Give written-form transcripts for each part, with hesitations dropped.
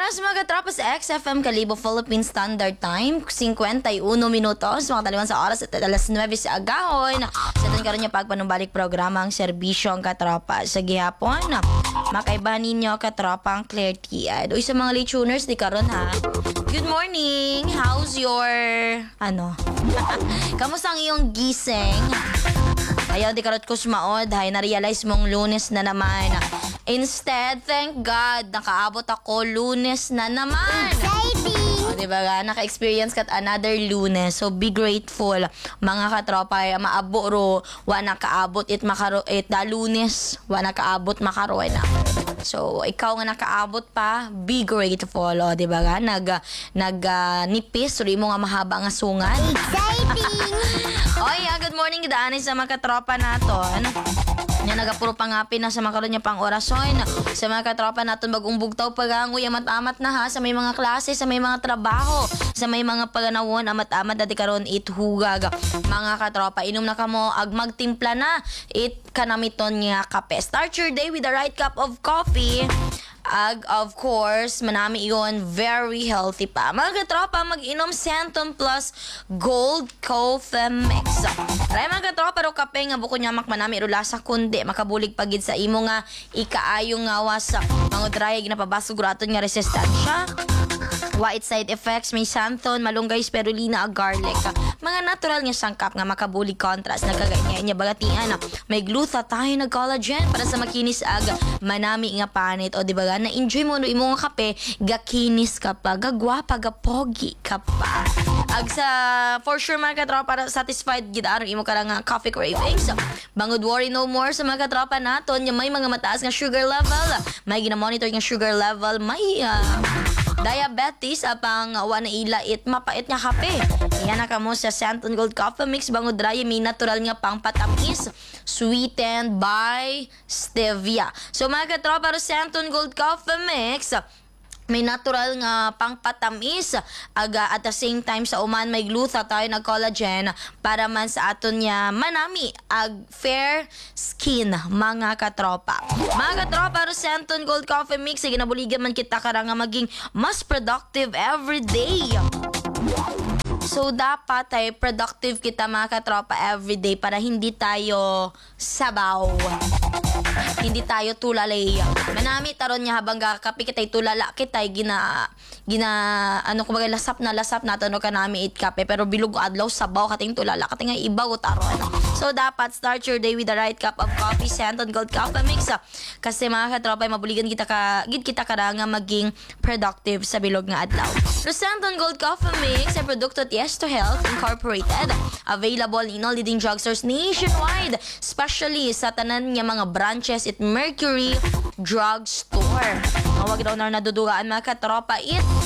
Oras mga katropa sa XFM Kalibo Philippine Standard Time, 51 minutos, mga taliwan sa oras at alas 9 sa agahon. Sa ito karon niya pagpanumbalik programa ang serbisyo ang katropa sa gihapon. Makaibahan ninyo katropa ang Clarity. Doy sa mga late tuners di karon ha. Good morning! How's your... Kamusta ang iyong gising? Ayaw di karot ko sumaod, hay na-realize mong Lunes na naman. Instead, thank God, nakaabot ako Lunes na naman. Exciting! Diba ga, naka-experience kat another Lunes. So, be grateful. Mga katropa, maabo ro, wa nakaabot Lunes, wa nakaabot makaro na. So, ikaw nga nakaabot pa, be grateful. O, diba ga, nipis, rin mo nga mahaba nga sungan. Exciting! Oy, good morning, gidaanin sa mga katropa naton. Nga nagapuro pangapin na sa mga karon niya pang orason. Sa mga katropa naton bagong bugtaw pagangoy amat-amat na ha sa may mga klase, sa may mga trabaho, sa may mga paganawon amat-amat dati karon hugag. Mga katropa, inom na kamo ag magtimpla na kanamiton nga kape. Start your day with the right cup of coffee. Of course, manami iyon very healthy pa. Mga katropa, mag-inom Centon Plus Gold Coffee Mix. Aray mga katropa, ro kape nga buko niya manami ro lasa kundi makabulig pagid sa imo nga ikaayo nga wasa. Mga dry ginapabasog raton nga resistensya. White side effects, may xanthan, malunggay, spirulina, garlic. Mga natural nga sangkap nga makabulig contrast na kaganya niya bagatian. May glutathione na collagen para sa makinis manami nga panit. O di ba na-enjoy mo no imo nga kape, gakinis ka pa, gagwapa, gapogi ka pa. For sure mga katropa, para satisfied gid aron imo ka nga coffee cravings. Bangod worry no more sa mga katropa naton, yung may mga mataas nga sugar level, may gina-monitor nga sugar level, may diabetes apang wa na ilait mapait nga kape. Iyan na kamo sa Centon Gold Coffee Mix bangod dry may natural nga pangpatamis sweetened by stevia. So mga katropa, Centon Gold Coffee Mix may natural nga pangpatamis at the same time sa uman may glutathione na collagen para man sa aton niya manami fair skin mga katropa. Mga katropa, Centon Gold Coffee Mix ginabuligan man kita karang maging mas productive every day. So, dapat ay productive kita mga katropa everyday para hindi tayo sabaw. Hindi tayo tulalay. Manami taron niya habang kapi kita'y tulala kita'y lasap na tano ka nami kape pero bilog adlaw sabaw kating tulala kating nga ibaw taron. So, dapat start your day with the right cup of coffee, Centon Gold Coffee Mix. Kasi mga katropa ay mabuligan kita nga maging productive sa bilog nga adlaw. So, Centon Gold Coffee Mix ay produkto Tiesto Health Incorporated. Available in all leading drugstores nationwide, especially sa tanan niya mga branches at Mercury Drugstore. Huwag daw na nadudugaan mga katropa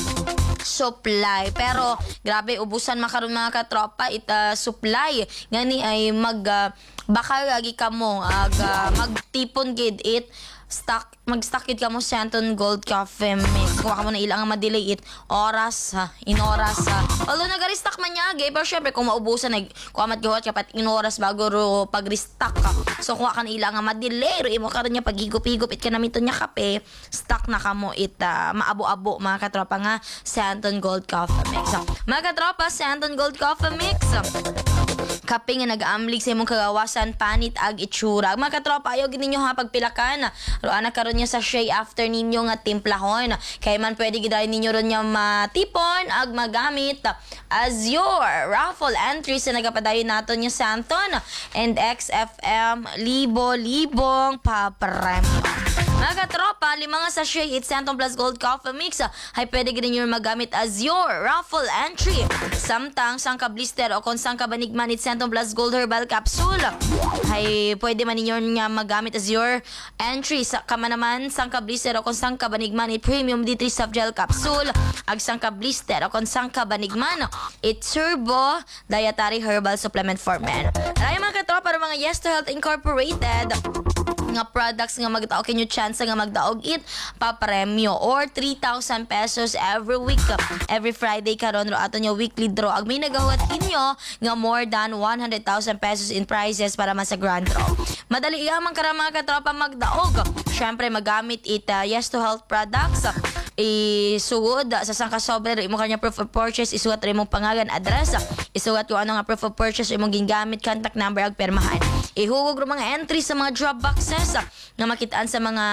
supply. Pero grabe ubusan makaroon mga katropa supply. Ngani ay baka lagi kamo magtipon gid mag-stock it ka mo Centon Gold Coffee Mix. Kuha ka mo na ilang madelay oras in oras. Although nag-restock man niya pero syempre kung maubusan kuha mat gawat kapat in oras bago ro pag-restock ka. So kuha ka na ilang madelay ro imo karon niya paghigop-higop ka namito niya kape, stock na ka mo maabo-abo mga katropa nga Centon Gold Coffee Mix. Mga katropa, Centon Gold Coffee Mix kape nga nag-aamlig sa imong kagawasan panit ag itsura. Mga katropa, ayaw gininyo ha pagpilakan. Roana karon niya sa shea after ninyo nga timplahon. Kaya man pwede gidayon ninyo ron niya matipon ag magamit as your raffle entries na nagapadayon nato niya Centon and XFM libo-libong papremyo. Mga katropa, 5 nga sachet Centon Plus Gold Coffee Mix ay pwede gininyo magamit as your raffle entry. Samtang sangka blister o kung sangka banigman Centon Plus Gold Herbal Capsule ay pwede man ninyo nga magamit as your entry. Kama naman sangka blister o kung sangka banigman Premium D3 Soft Gel Capsule ag sangka blister o kung sangka banigman Turbo Dietary Herbal Supplement for Men. Aray mga katropa, para mga Yes to Health Incorporated nga products nga magdaog kinyo chance nga magdaog papremyo or 3,000 pesos every week. Every Friday karon ro ato nyo weekly draw. Ag may nagahuat kinyo nga more than 100,000 pesos in prizes para man sa grand draw. Madali iamang kara mga katropa magdaog. Syempre magamit Yes to Health products. isugod sa sang kasober imo kanya proof of purchase, isugat rin mong pangalan, address, isugat kung ano nga proof of purchase imong gingamit, contact number ag permahan. Ihugog ro mga entry sa mga drop boxes nga makitaan sa mga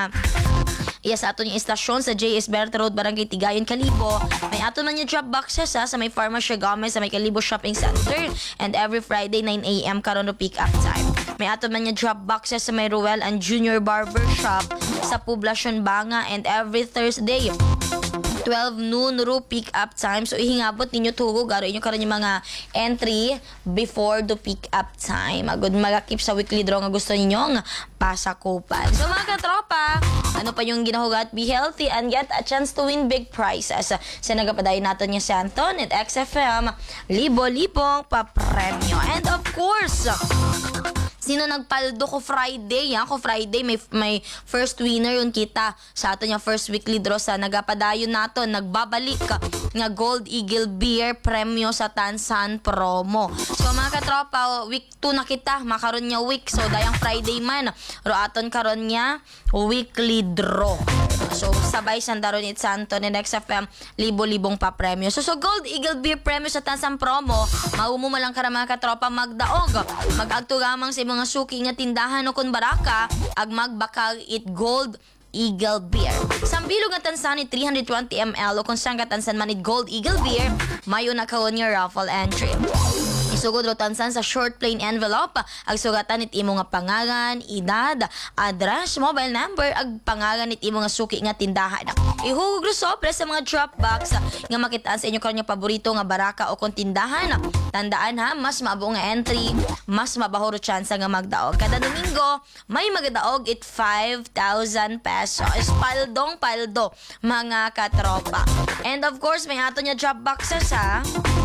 sa aton yung istasyon sa JS Berta Road, Barangay Tigayon, Kalibo. May aton man yung drop boxes sa may Pharmacia Gomez sa may Kalibo Shopping Center, and every Friday 9 a.m. karon no pick up time. May aton man yung drop boxes sa may Ruel and Junior Barber Shop sa Poblacion Banga, and every Thursday 12 noon ro pick up time. So ihingabot ninyo tugo garo inyo karon yung mga entry before the pick up time. Agud magakip sa weekly draw nga gusto ninyong pasakupan. So mga katropa, ano pa yung ginahugat? Be healthy and get a chance to win big prizes. Sa nagapadayon natin niya si Anton at XFM, libo-libong papremyo. And of course, sino nagpaldo ko Friday? Ko Friday, may first winner yun kita sa ato yung first weekly draw sa nagapadayon nato. Nagbabalik nga Gold Eagle Beer premyo sa Tansan promo. So mga katropa, week 2 na kita, makaroon niya week. So dayang Friday man, ro aton karon niya weekly draw. So sabay sandaron it Santo ni XFM, libo-libong pa premyo. So Gold Eagle Beer premyo sa Tansan promo, maumo lang ka mga katropa magdaog. Mag-agto gamang sa mga suki nga tindahan o kun baraka ag magbakag it Gold Eagle Beer. Sambilog nga tansan ni 320 ml o kung saan ka tansan man it Gold Eagle Beer, mayo na kaon your raffle entry. Isugod ro tansan sa short plain envelope ag sugatan nit imo nga pangalan, edad, address, mobile number ag pangalan nit imo nga suki nga tindahan. Ihugog ro sopre sa mga drop box nga makitaan sa inyo karon nga paborito nga baraka o kung tindahan. Tandaan ha, mas maabo nga entry, mas mabaho ro tsansa nga magdaog. Kada Domingo may magdaog it 5,000 pesos. Paldo mga katropa. And of course may ato nya drop boxes ha.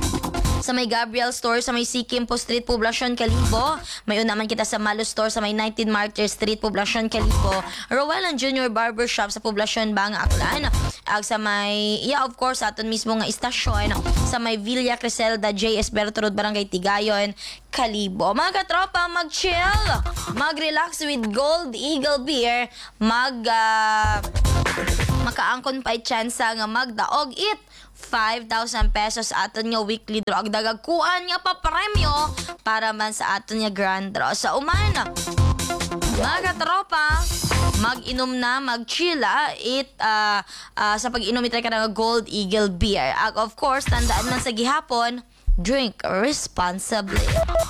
Sa may Gabriel Store sa may Sikimpo Street, Poblacion, Kalibo. May unaman kita sa Malo Store sa may 19 Martyr Street, Poblacion, Kalibo. Roel and Junior Barber Shop sa Poblacion, Banga, Aklan. Ag sa may, of course, aton mismo nga istasyon sa may Villa Criselda, JS Berto Road, Barangay Tigayon, Kalibo. Mga katropa, mag-chill, mag-relax with Gold Eagle Beer, makaangkon pa chance nga magdaog it 5,000 pesos aton nga weekly draw. Ag dagagkuan nga pa premyo para man sa aton nga grand draw. Sa umana, mga katropa, mag-inom na, mag-chilla sa pag-inom itry ka ng Gold Eagle Beer. Ag of course, tandaan man sa gihapon, drink responsibly.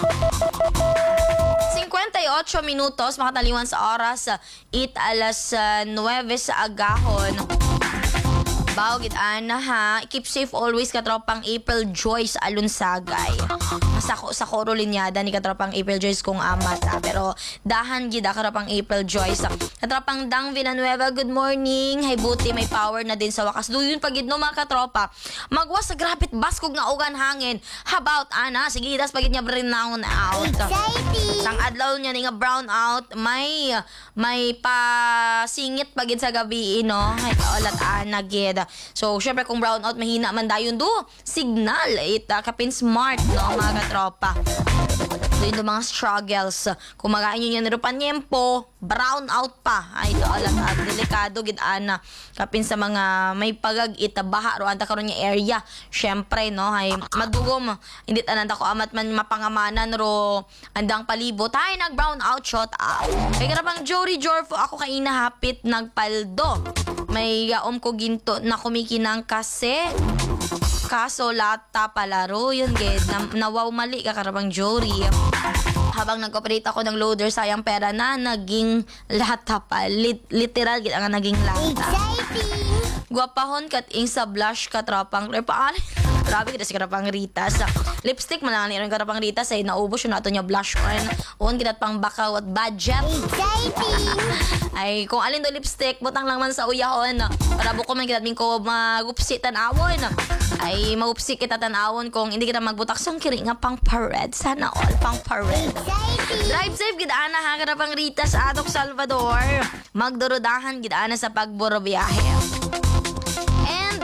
58 minutos, makataliwan sa oras, 8:09 sa agahon. Bawgit ana ha. Keep safe always katropang April Joyce Alunsagay. Masako sa koro linyada ni katropang April Joyce kung amat ha. Pero dahan gida katropang April Joyce. Katropang Dang Villanueva, good morning. Hay buti may power na din sa wakas. Duyon pagid no mga katropa. Magwas sa grapit baskog nga ugan hangin. How about ana? Sige, das pagid niya brown out. Exciting! Sang adlaw niya ni nga brown out, may pasingit pagid sa gabi no. Hay kaulat ana gid. So, syempre kung brown out, mahina man dayon do. Signal, kapin smart, no, mga katropa. So, yun mga struggles. Kung magain nyo yan nero panyempo, brown out pa. Ay, ito, alat, delikado, gid-ana. Kapin sa mga may pagag-it, baha, ro, anta karon yung area. Syempre, no, ay, madugom. Hindi tananda ko, amat man mapangamanan, ro, andang palibot. Ay, nag-brown out, shot out. Kaya karapang Jory Jorfo, ako kaina hapit, nagpaldo. May yaom ko ginto na kumikinang kasi kaso lata palaro yun gid nawaw mali ka karabang Jory. Habang nag-operate ako ng loader, sayang pera na naging lata pa. Literal gid ang naging lata. Exciting! Guwapahon kat ing sa blush katropang repaan. Grabe kita si karapang Rita sa lipstick man lang ni karapang Rita say naubos yun nato niya blush on kinat pang bakaw at budget. Exciting! Ay kung alin do lipstick butang lang man sa uyahon para buko man kinat ko magupsi tan-awon. Ay maupsi kita tan-awon kung hindi kita magbutak sang kiri nga pang parade sana all pang parade. Exciting! Drive safe gid ana ha karapang Rita sa Atok Salvador. Magdurudahan gid ana sa pagburo biyahe. And of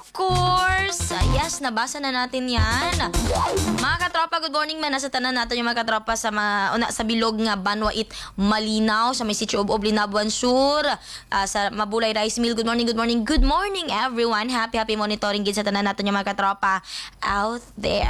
of course, yes, nabasa na natin yan. Mga katropa, good morning man. Nasa tanan natin yung mga katropa sa, sa bilog nga Banwait Malinaw, sa may sitio of Linabuan Sur, sa Mabulay Rice Mill. Good morning, good morning, good morning everyone. Happy monitoring gid sa tanan natin yung mga katropa out there.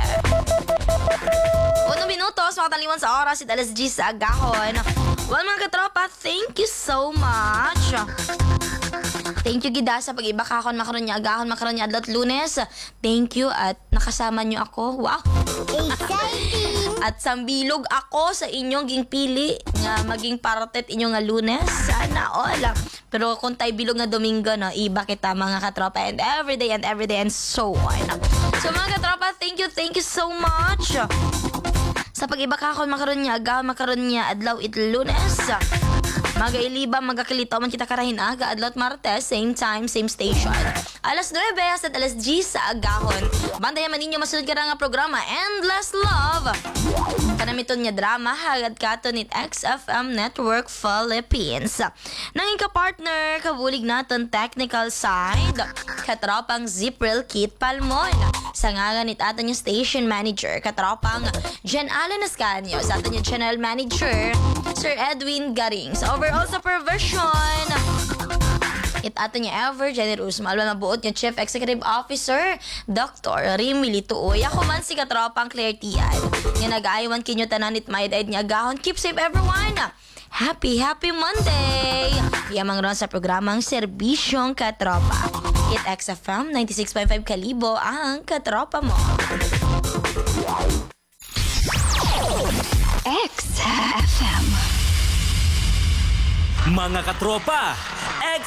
1 minutos, makataliwan sa oras, it alas 10 sa agahon. Well, mga katropa, thank you so much. Thank you gida sa pag-ibakakon makaroon niya agahon makaroon niya adlaw Lunes. Thank you at nakasama niyo ako. Wow. Exciting! At sambilog ako sa inyong gingpili nga maging partet inyong nga Lunes. Sana all. Pero kung tayo bilog nga Domingo, no, iba kita mga katropa and every day and so on. So mga katropa, thank you so much. Sa pag-ibakakon makaroon niya agahon makaroon niya adlaw it Lunes. Magailiba, magakilito man kita karahin aga, adlot Martes, same time, same station. Alas 9 at alas 10 sa agahon. Bantayan man ninyo masunod ka nga programa, Endless Love. Kanamiton niya drama, hagad katon it XFM Network Philippines. Nanging ka-partner, kabulig naton technical side, katropang Zipril Kit Palmon. Sa ngaganit aton yung station manager, katropang Jen Allen Ascanio. Sa aton yung channel manager, Sir Edwin Garing. Sa overall supervision, it ato niya ever generous malwa mabuot niya Chief Executive Officer Dr. Remy Lituoy. Ako man si katropang Claire Tian nga nag-aaywan kinyo tanan it may daid niya agahon. Keep safe everyone. Happy Monday. Yamang ron sa programang Serbisyong Katropa. It XFM 96.5 Kalibo ang katropa mo. XFM. Mga katropa,